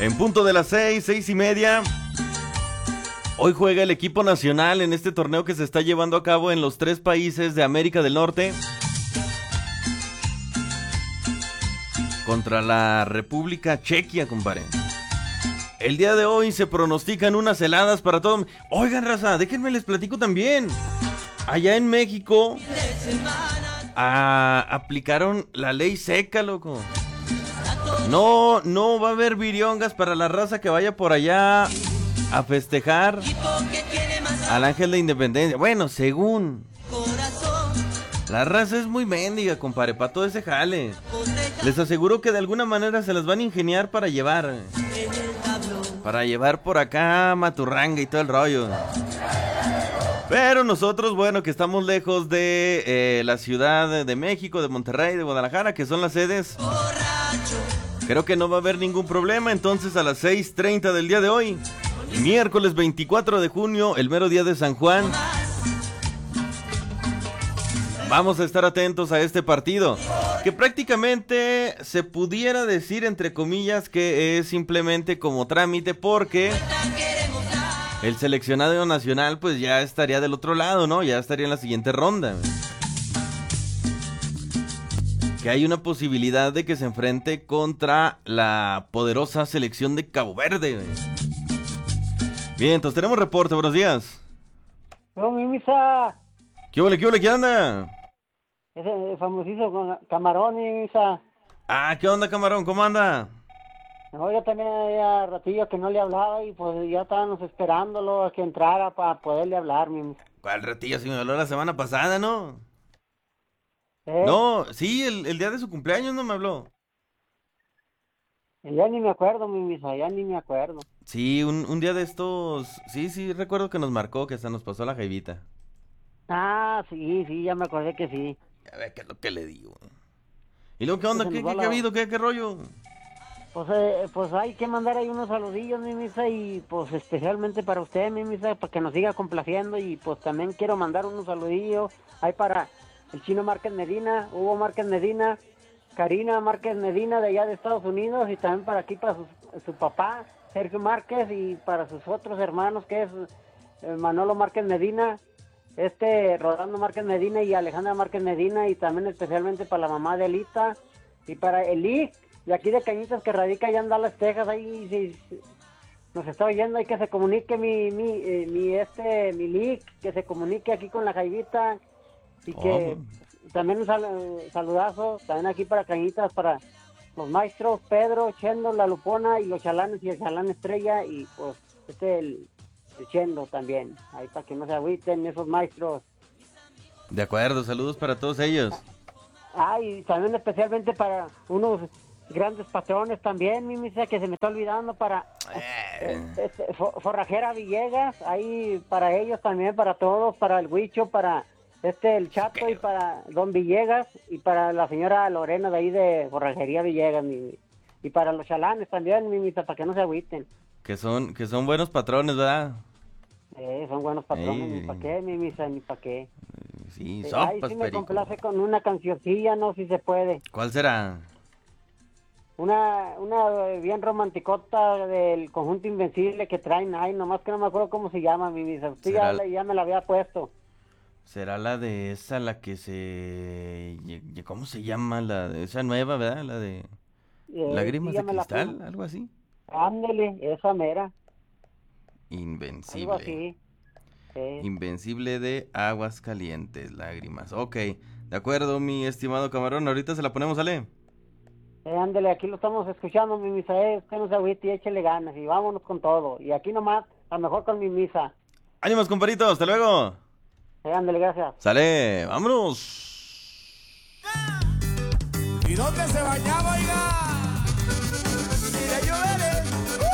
En punto de las 6:30. Hoy juega el equipo nacional en este torneo que se está llevando a cabo en los 3 países de América del Norte. Contra la República Chequia, compadre. El día de hoy se pronostican unas heladas para todo. Oigan, raza, déjenme les platico también. Allá en México aplicaron la ley seca, loco. No va a haber viriongas para la raza que vaya por allá a festejar al Ángel de Independencia. Bueno, según. La raza es muy mendiga, compadre, para todo ese jale. Les aseguro que de alguna manera se las van a ingeniar para llevar. Para llevar por acá maturranga y todo el rollo. Pero nosotros, bueno, que estamos lejos de la Ciudad de México, de Monterrey, de Guadalajara, que son las sedes, creo que no va a haber ningún problema. Entonces a las 6:30 del día de hoy, miércoles 24 de junio, el mero día de San Juan, vamos a estar atentos a este partido, que prácticamente se pudiera decir, entre comillas, que es simplemente como trámite, porque el seleccionado nacional pues ya estaría del otro lado, ¿no? Ya estaría en la siguiente ronda. Que hay una posibilidad de que se enfrente contra la poderosa selección de Cabo Verde. Bien, entonces tenemos reporte, buenos días. No, mi misa. ¿Qué ole, qué anda? Ese famosísimo Camarón, mi misa. Ah, ¿qué onda, Camarón? ¿Cómo anda? No, yo también había ratillo que no le hablaba y pues ya estábamos esperándolo a que entrara para poderle hablar, mi misa. ¿Cuál ratillo? Si me habló la semana pasada, ¿no? ¿Eh? No, sí, el día de su cumpleaños no me habló. Ya ni me acuerdo, mi misa, ya ni me acuerdo. Sí, un día de estos, sí, recuerdo que nos marcó, que hasta nos pasó la jaivita. Ah, sí, ya me acordé que sí. A ver, ¿qué es lo que le digo? ¿Y luego qué onda? Se ¿Qué nos va ha habido? ¿Qué rollo? Pues hay que mandar ahí unos saludillos, mi misa, y pues especialmente para usted, mi misa, para que nos siga complaciendo. Y pues también quiero mandar unos saludillos ahí para el Chino Márquez Medina, Hugo Márquez Medina, Karina Márquez Medina de allá de Estados Unidos, y también para aquí para su papá, Sergio Márquez, y para sus otros hermanos, que es Manolo Márquez Medina, Rolando Márquez Medina y Alejandra Márquez Medina, y también especialmente para la mamá de Elita, y para Eli, de aquí de Cañitas, que radica allá en Dallas, Texas. Ahí si nos está oyendo, hay que se comunique mi Lick, que se comunique aquí con la Jaivita, y que también un saludazo, también aquí para Cañitas, para los maestros Pedro, Chendo, La Lupona y los chalanes y el chalán Estrella, y pues el Chendo también, ahí para que no se agüiten esos maestros. De acuerdo, saludos para todos ellos. Y también especialmente para unos grandes patrones también, mi misa, que se me está olvidando, para Forrajera Villegas, ahí para ellos también, para todos, para el Huicho, para el Chato, y para Don Villegas, y para la señora Lorena de ahí de Forrajería Villegas, y para los chalanes también, mi misa, para que no se agüiten. Que son buenos patrones, ¿verdad? Son buenos patrones, ni para qué, mi misa, ni para qué. Sí, sopas, ahí sí me perico. complace con una cancioncilla, no, si se puede. ¿Cuál será? Una bien romanticota del conjunto Invencible que traen ahí, nomás que no me acuerdo cómo se llama, mi misa. Usted ya me la había puesto. ¿Será la de esa, la que se... ¿Cómo se llama? Esa nueva, ¿verdad? La de... Lágrimas de Cristal, algo así. Ándele, esa mera. Invencible. Algo así. Invencible de Aguascalientes, Lágrimas. Ok, de acuerdo, mi estimado Camarón. Ahorita se la ponemos, ¿sale? Ándele, aquí lo estamos escuchando, mi misa. Usted no se agüite y échele ganas y vámonos con todo. Y aquí nomás, a lo mejor con mi misa. ¡Ánimos, compadrito! ¡Hasta luego! Ándele, gracias. ¡Sale! ¡Vámonos! ¿Y dónde se bañaba, oiga? Mira, lloveré.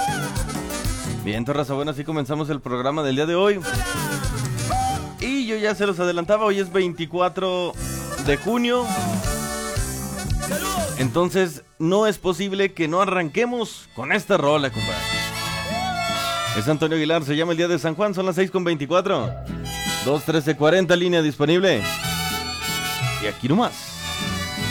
Bien, raza, bueno, así comenzamos el programa del día de hoy. Y yo ya se los adelantaba, hoy es 24 de junio. Entonces, no es posible que no arranquemos con esta rola, compadre. Es Antonio Aguilar, se llama el día de San Juan, son las 6:24. 2-13-40, línea disponible. Y aquí nomás.